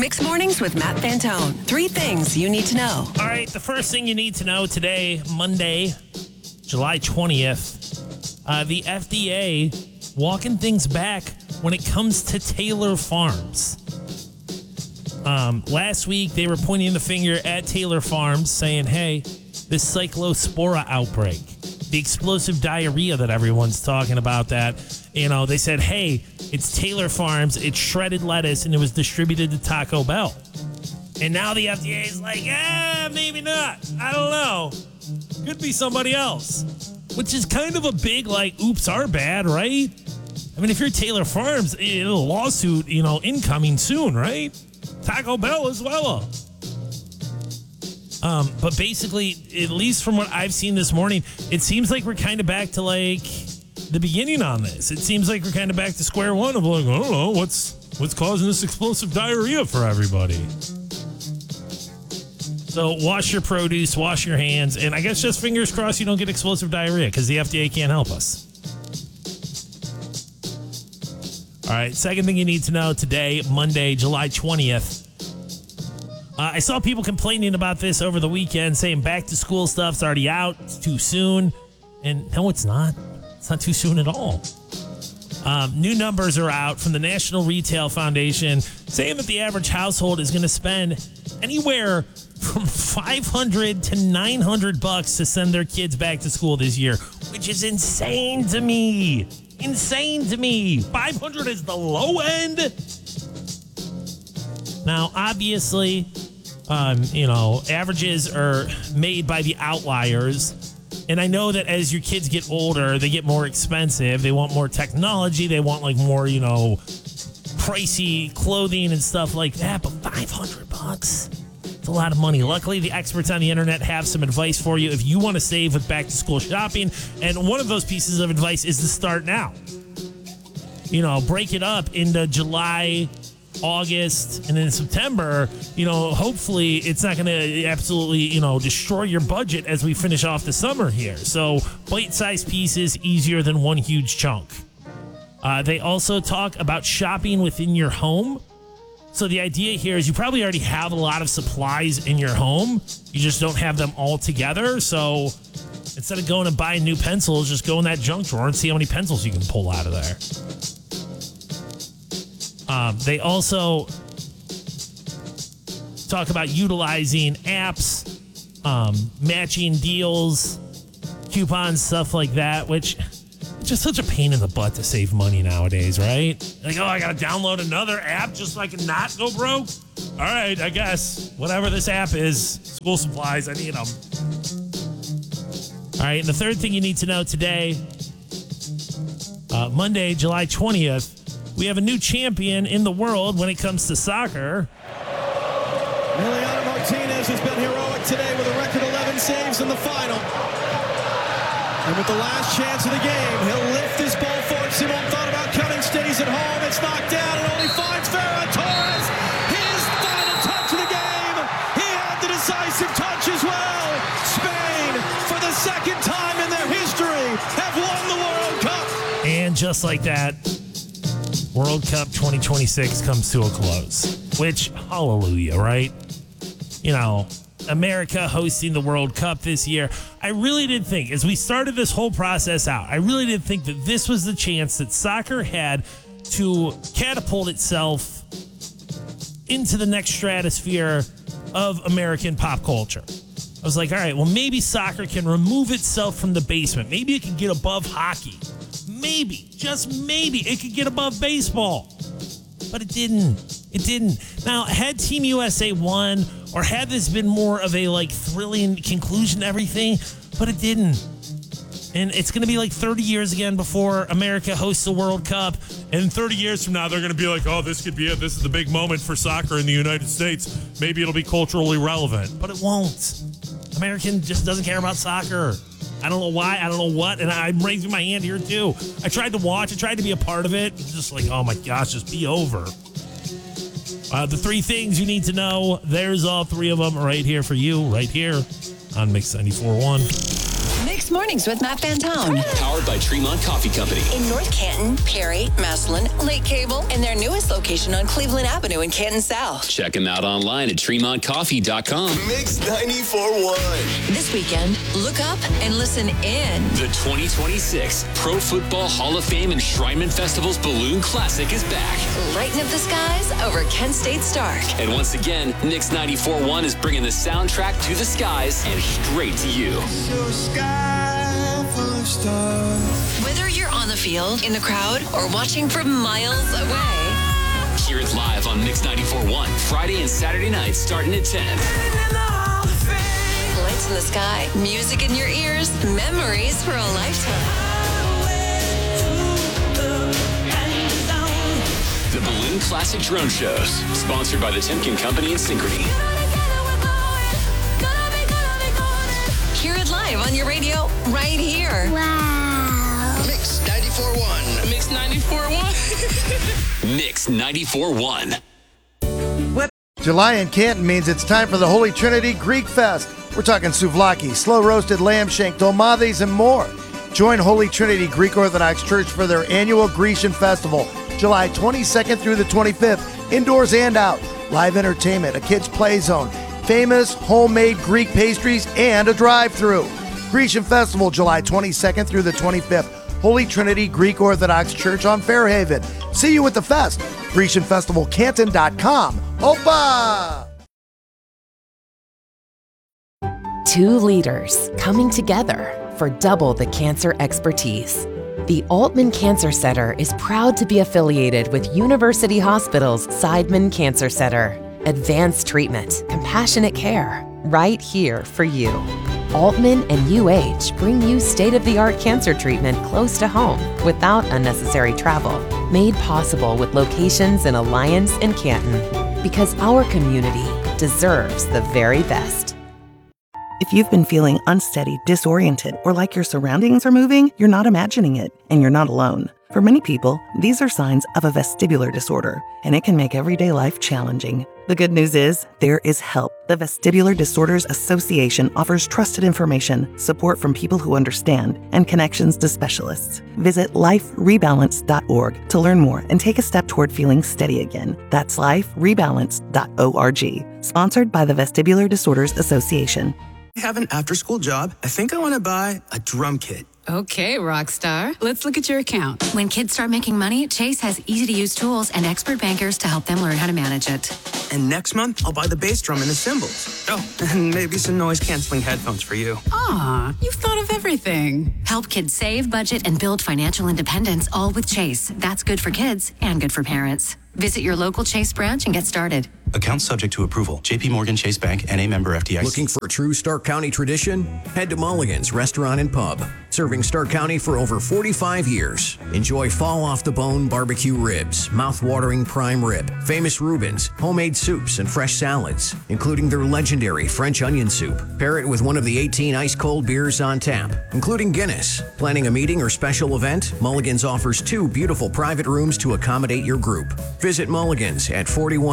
Mixed Mornings with Matt Fantone. 3 things you need to know. All right, the first thing you need to know today, Monday, July 20th, the FDA walking things back when it comes to Taylor Farms. Last week, they were pointing the finger at Taylor Farms saying, hey, this cyclospora outbreak, the explosive diarrhea that everyone's talking about, that, they said, hey, it's Taylor Farms, it's shredded lettuce, and it was distributed to Taco Bell. And now the FDA is like, maybe not. I don't know. Could be somebody else. Which is kind of a big, oops, our bad, right? I mean, if you're Taylor Farms, a lawsuit, incoming soon, right? Taco Bell as well. But basically, at least from what I've seen this morning, it seems like we're kind of back to the beginning on this. It seems like we're kind of back to square one of I don't know, what's causing this explosive diarrhea for everybody. So wash your produce, wash your hands, and I guess just fingers crossed you don't get explosive diarrhea because the FDA can't help us. All right, second thing you need to know today, Monday, July 20th. I saw people complaining about this over the weekend, saying back to school stuff's already out, it's too soon. And no, it's not. It's not too soon at all. New numbers are out from the National Retail Foundation saying that the average household is going to spend anywhere from $500 to $900 to send their kids back to school this year, which is insane to me. Insane to me. $500 is the low end. Now, obviously, averages are made by the outliers. And I know that as your kids get older, they get more expensive. They want more technology. They want more, pricey clothing and stuff like that. But $500, it's a lot of money. Luckily, the experts on the internet have some advice for you if you want to save with back to school shopping. And one of those pieces of advice is to start now. Break it up into July, August, and then September. Hopefully it's not going to absolutely, destroy your budget as we finish off the summer here. So bite-sized pieces, easier than one huge chunk. They also talk about shopping within your home. So the idea here is you probably already have a lot of supplies in your home. You just don't have them all together. So instead of going and buying new pencils, just go in that junk drawer and see how many pencils you can pull out of there. They also talk about utilizing apps, matching deals, coupons, stuff like that, which is just such a pain in the butt to save money nowadays, right? I got to download another app just so I can not go broke? All right, I guess. Whatever this app is, school supplies, I need them. All right, and the third thing you need to know today, Monday, July 20th, we have a new champion in the world when it comes to soccer. Emiliano Martinez has been heroic today with a record 11 saves in the final. And with the last chance of the game, he'll lift this ball forward. Simon thought about coming, stays at home. It's knocked down and only finds Ferran Torres. His final touch of the game. He had the decisive touch as well. Spain, for the second time in their history, have won the World Cup. And just like that, World Cup 2026 comes to a close, which, hallelujah, right? America hosting the World Cup this year. I really did think, as we started this whole process out, I really did think that this was the chance that soccer had to catapult itself into the next stratosphere of American pop culture. I was like, all right, well, maybe soccer can remove itself from the basement. Maybe it can get above hockey. Maybe, just maybe, it could get above baseball. But it didn't. It didn't. Now, had Team USA won, or had this been more of a, thrilling conclusion to everything, but it didn't. And it's going to be 30 years again before America hosts the World Cup. And 30 years from now, they're going to be like, oh, this could be it. This is the big moment for soccer in the United States. Maybe it'll be culturally relevant. But it won't. American just doesn't care about soccer. I don't know why. I don't know what. And I'm raising my hand here, too. I tried to watch. I tried to be a part of it. It's just oh, my gosh, just be over. The 3 things you need to know, there's all 3 of them right here for you, right here on Mix 94.1. Mixed Mornings with Matt Fantone. Powered by Tremont Coffee Company. In North Canton, Perry, Massillon, Lake Cable, and their newest location on Cleveland Avenue in Canton South. Check them out online at TremontCoffee.com. Mix 94.1. This weekend, look up and listen in. The 2026 Pro Football Hall of Fame Enshrinement Festival's Balloon Classic is back. Lighten up the skies over Kent State Stark. And once again, Mix 94.1 is bringing the soundtrack to the skies and straight to you. Whether you're on the field, in the crowd, or watching from miles away. Hear it live on Mix 94.1, Friday and Saturday nights starting at 10. Lights in the sky, music in your ears, memories for a lifetime. The Balloon Classic Drone Shows, sponsored by the Timken Company and Synchrony. Hear it live on your radio right here. Wow. Mix 94.1. Mix 94.1. Mix 94.1. July in Canton means it's time for the Holy Trinity Greek Fest. We're talking souvlaki, slow-roasted lamb shank, dolmades, and more. Join Holy Trinity Greek Orthodox Church for their annual Grecian Festival, July 22nd through the 25th, indoors and out. Live entertainment, a kids' play zone, famous homemade Greek pastries, and a drive-thru. Grecian Festival, July 22nd through the 25th. Holy Trinity Greek Orthodox Church on Fairhaven. See you at the fest. GrecianFestivalCanton.com. Opa! Two leaders coming together for double the cancer expertise. The Altman Cancer Center is proud to be affiliated with University Hospital's Seidman Cancer Center. Advanced treatment, compassionate care, right here for you. Altman and UH bring you state-of-the-art cancer treatment close to home without unnecessary travel. Made possible with locations in Alliance and Canton. Because our community deserves the very best. If you've been feeling unsteady, disoriented, or like your surroundings are moving, you're not imagining it, and you're not alone. For many people, these are signs of a vestibular disorder, and it can make everyday life challenging. The good news is, there is help. The Vestibular Disorders Association offers trusted information, support from people who understand, and connections to specialists. Visit liferebalance.org to learn more and take a step toward feeling steady again. That's liferebalance.org. Sponsored by the Vestibular Disorders Association. I have an after-school job. I think I want to buy a drum kit. Okay, Rockstar. Let's look at your account. When kids start making money, Chase has easy-to-use tools and expert bankers to help them learn how to manage it. And next month, I'll buy the bass drum and the cymbals. Oh, and maybe some noise-canceling headphones for you. Aw, you've thought of everything. Help kids save, budget, and build financial independence, all with Chase. That's good for kids and good for parents. Visit your local Chase branch and get started. Account subject to approval. JP Morgan Chase Bank, N.A. member FDIC. Looking for a true Stark County tradition? Head to Mulligan's Restaurant and Pub. Serving Stark County for over 45 years. Enjoy fall-off-the-bone barbecue ribs, mouth-watering prime rib, famous Reubens, homemade soups, and fresh salads, including their legendary French onion soup. Pair it with one of the 18 ice-cold beers on tap, including Guinness. Planning a meeting or special event? Mulligan's offers 2 beautiful private rooms to accommodate your group. Visit Mulligan's at 41